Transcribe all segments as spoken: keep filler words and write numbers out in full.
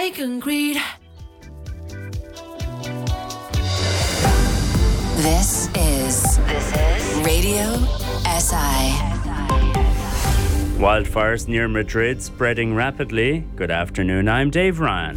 like concrete. This is this is Radio S I. Wildfires near Madrid spreading rapidly. Good afternoon, I'm Dave Ryan.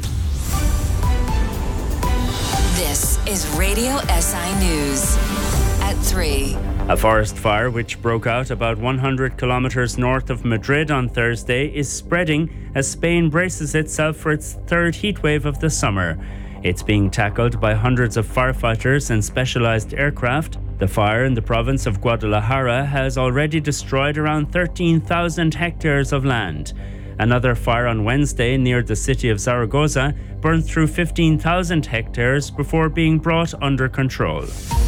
This is Radio S I News at three. A forest fire which broke out about one hundred kilometres north of Madrid on Thursday is spreading as Spain braces itself for its third heatwave of the summer. It's being tackled by hundreds of firefighters and specialised aircraft. The fire in the province of Guadalajara has already destroyed around thirteen thousand hectares of land. Another fire on Wednesday near the city of Zaragoza burned through fifteen thousand hectares before being brought under control.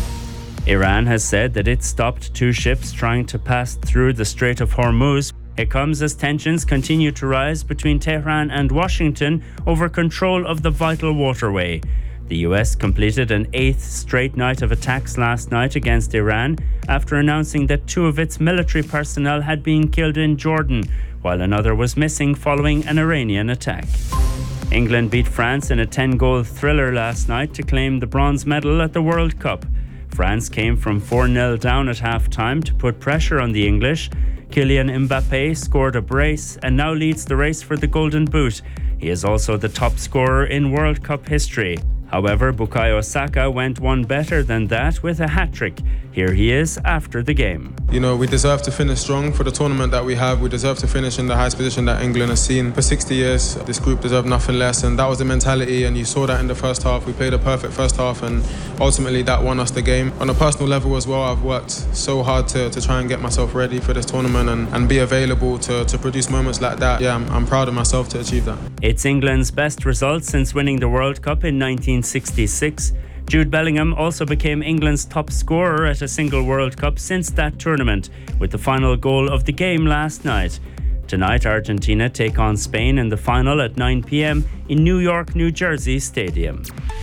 Iran has said that it stopped two ships trying to pass through the Strait of Hormuz. It comes as tensions continue to rise between Tehran and Washington over control of the vital waterway. The U S completed an eighth straight night of attacks last night against Iran after announcing that two of its military personnel had been killed in Jordan, while another was missing following an Iranian attack. England beat France in a ten-goal thriller last night to claim the bronze medal at the World Cup. France came from four nil down at half-time to put pressure on the English. Kylian Mbappé scored a brace and now leads the race for the Golden Boot. He is also the top scorer in World Cup history. However, Bukayo Saka went one better than that with a hat-trick. Here he is after the game. You know, we deserve to finish strong for the tournament that we have. We deserve to finish in the highest position that England has seen for sixty years. This group deserved nothing less, and that was the mentality, and you saw that in the first half. We played a perfect first half, and ultimately that won us the game. On a personal level as well, I've worked so hard to, to try and get myself ready for this tournament and, and be available to, to produce moments like that. Yeah, I'm, I'm proud of myself to achieve that. It's England's best result since winning the World Cup in nineteen sixty-six. Jude Bellingham also became England's top scorer at a single World Cup since that tournament, with the final goal of the game last night. Tonight, Argentina take on Spain in the final at nine p.m. in New York, New Jersey Stadium.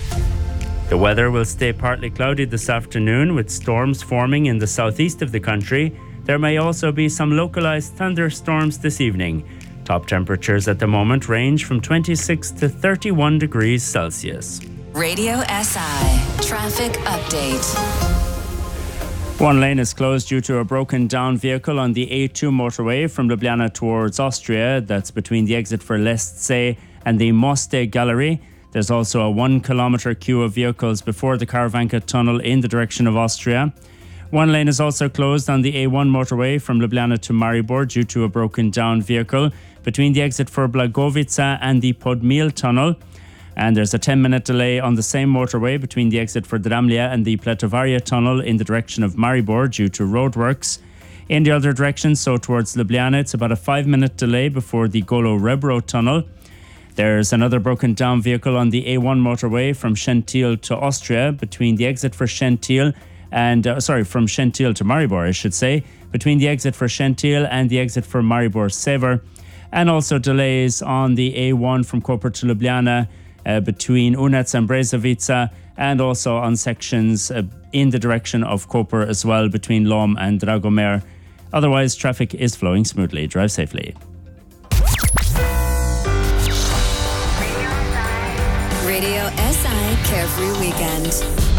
The weather will stay partly cloudy this afternoon, with storms forming in the southeast of the country. There may also be some localised thunderstorms this evening. Top temperatures at the moment range from twenty-six to thirty-one degrees Celsius. Radio S I traffic update. One lane is closed due to a broken down vehicle on the A two motorway from Ljubljana towards Austria. That's between the exit for Lesce and the Moste Gallery. There's also a one kilometre queue of vehicles before the Karavanka tunnel in the direction of Austria. One lane is also closed on the A one motorway from Ljubljana to Maribor due to a broken down vehicle between the exit for Blagovica and the Podmil tunnel. And there's a ten minute delay on the same motorway between the exit for Dramlia and the Pletovaria tunnel in the direction of Maribor due to roadworks. In the other direction, so towards Ljubljana, it's about a five minute delay before the Golo Rebro tunnel. There's another broken down vehicle on the A one motorway from Shentil to Austria between the exit for Shentil and, uh, sorry, from Shentil to Maribor, I should say, between the exit for Shentil and the exit for Maribor Sever. And also delays on the A one from Koper to Ljubljana uh, between Unec and Brezovica, and also on sections uh, in the direction of Koper as well between Lom and Dragomer. Otherwise, traffic is flowing smoothly. Drive safely. Radio S I Carefree Weekend.